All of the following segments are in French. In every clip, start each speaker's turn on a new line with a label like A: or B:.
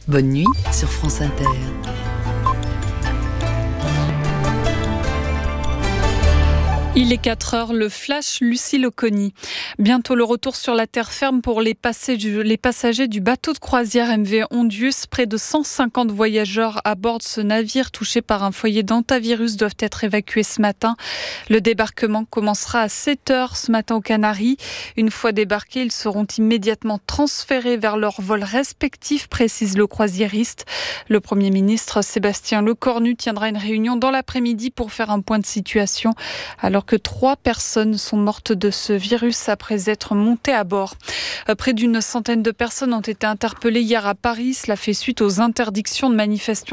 A: Bonne nuit sur France Inter.
B: Il est 4h, le flash Lucie Loconi. Bientôt le retour sur la terre ferme pour les passagers du bateau de croisière MV Ondius. Près de 150 voyageurs à bord de ce navire touchés par un foyer d'hantavirus doivent être évacués ce matin. Le débarquement commencera à 7h ce matin aux Canaries. Une fois débarqués, ils seront immédiatement transférés vers leurs vols respectifs, précise le croisiériste. Le Premier ministre Sébastien Lecornu tiendra une réunion dans l'après-midi pour faire un point de situation, alors que 3 personnes sont mortes de ce virus après être montées à bord. Près d'une centaine de personnes ont été interpellées hier à Paris. Cela fait suite aux interdictions de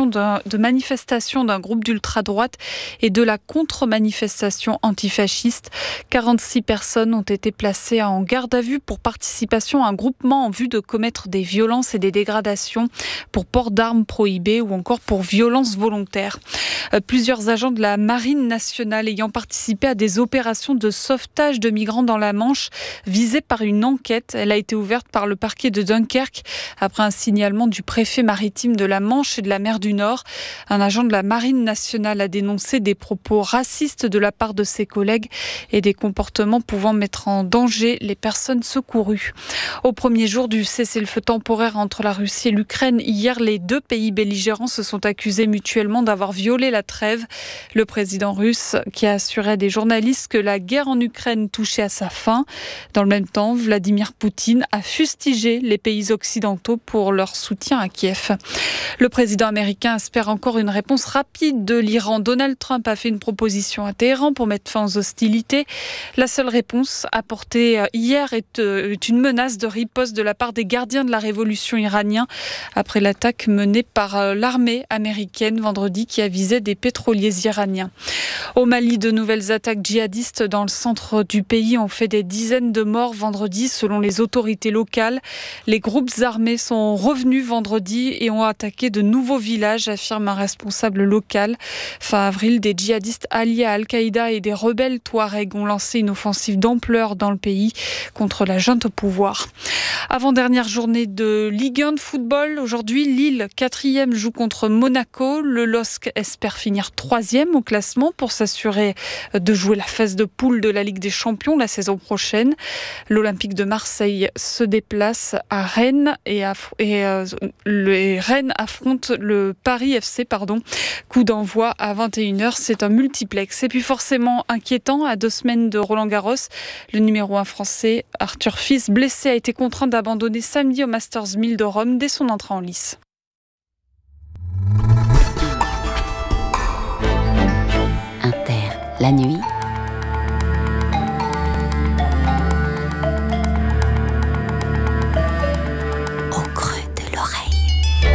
B: manifestation d'un groupe d'ultra-droite et de la contre-manifestation antifasciste. 46 personnes ont été placées en garde à vue pour participation à un groupement en vue de commettre des violences et des dégradations, pour port d'armes prohibées ou encore pour violences volontaires. Plusieurs agents de la Marine nationale ayant participé à des opérations de sauvetage de migrants dans la Manche visées par une enquête. Elle a été ouverte par le parquet de Dunkerque après un signalement du préfet maritime de la Manche et de la mer du Nord. Un agent de la Marine nationale a dénoncé des propos racistes de la part de ses collègues et des comportements pouvant mettre en danger les personnes secourues. Au premier jour du cessez-le-feu temporaire entre la Russie et l'Ukraine, hier, les 2 pays belligérants se sont accusés mutuellement d'avoir violé la trêve. Le président russe qui a assuré à des journalistes que la guerre en Ukraine touchait à sa fin. Dans le même temps, Vladimir Poutine a fustigé les pays occidentaux pour leur soutien à Kiev. Le président américain espère encore une réponse rapide de l'Iran. Donald Trump a fait une proposition à Téhéran pour mettre fin aux hostilités. La seule réponse apportée hier est une menace de riposte de la part des gardiens de la révolution iranienne après l'attaque menée par l'armée américaine vendredi qui a visé des pétroliers iraniens. Au Mali, de nouvelles attaques djihadistes dans le centre du pays ont fait des dizaines de morts vendredi selon les autorités locales. Les groupes armés sont revenus vendredi et ont attaqué de nouveaux villages, affirme un responsable local. Fin avril, des djihadistes alliés à Al-Qaïda et des rebelles touaregs ont lancé une offensive d'ampleur dans le pays contre la junte au pouvoir. Avant-dernière journée de Ligue 1 de football. Aujourd'hui, Lille, 4e, joue contre Monaco. Le LOSC espère finir 3e au classement pour s'assurer de jouer la phase de poule de la Ligue des Champions la saison prochaine. L'Olympique de Marseille se déplace à Rennes et Rennes affronte le Paris FC. Coup d'envoi à 21h. C'est un multiplex. Et puis forcément inquiétant, à 2 semaines de Roland-Garros, le numéro 1 français, Arthur Fils, blessé, a été contraint d'abandonner samedi au Masters 1000 de Rome dès son entrée en lice.
A: Inter, la nuit. Au creux de l'oreille.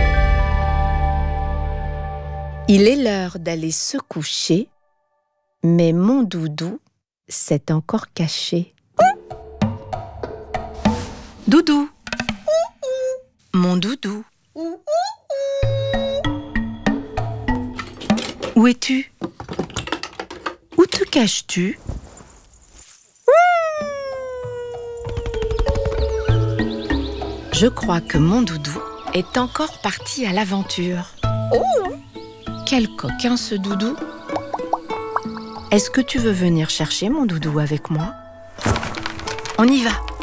C: Il est l'heure d'aller se coucher, mais mon doudou s'est encore caché. Doudou, mon doudou, où es-tu? Où te caches-tu? Je crois que mon doudou est encore parti à l'aventure. Quel coquin ce doudou! Est-ce que tu veux venir chercher mon doudou avec moi? On y va!